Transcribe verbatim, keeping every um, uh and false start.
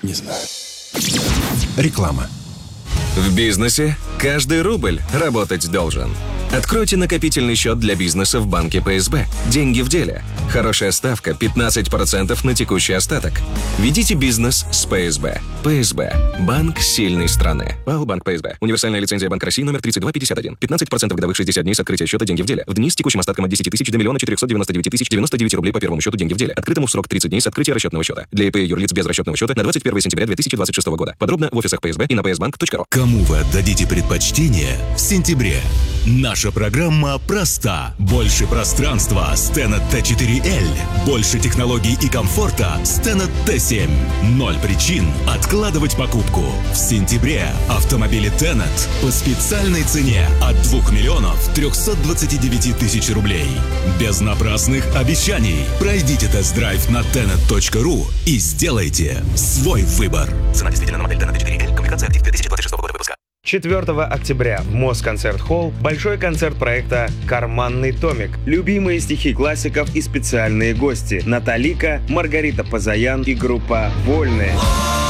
Не знаю. Реклама. В бизнесе каждый рубль работать должен. Откройте накопительный счет для бизнеса в банке Пэ Эс Бэ. Деньги в деле. Хорошая ставка – пятнадцать процентов на текущий остаток. Ведите бизнес с Пэ Эс Бэ. Пэ Эс Бэ – банк сильной страны. ПАО Банк Пэ Эс Бэ. Универсальная лицензия Банк России номер тридцать два пятьдесят один. пятнадцать процентов годовых шестьдесят дней с открытия счета деньги в деле. В дни с текущим остатком от десяти тысяч до миллиона четырехсот девяноста девяти тысяч девяносто девять рублей по первому счету деньги в деле. Открытому в срок тридцать дней с открытия расчетного счета. Для И Пэ и юрлиц без расчетного счета на двадцать первое сентября две тысячи двадцать шестого года. Подробно в офисах Пэ Эс Бэ и на пэ эс банк точка ру. Кому вы отдадите предпочтение в сентябре? Наша программа проста. Больше пространства с Tenet Тэ четыре эль. Больше технологий и комфорта с Tenet Тэ семь. Ноль причин откладывать покупку. В сентябре автомобили Tenet по специальной цене от двух миллионов трехсот двадцати девяти тысяч рублей. Без напрасных обещаний. Пройдите тест-драйв на тенет точка ру и сделайте свой выбор. Цена действительно на модель Tenet Тэ четыре эль. Комплектация актив две тысячи двадцать шестого года выпуска. четвёртого октября в Москонцерт-холл большой концерт проекта «Карманный томик». Любимые стихи классиков и специальные гости. Наталика, Маргарита Позаян и группа «Вольные».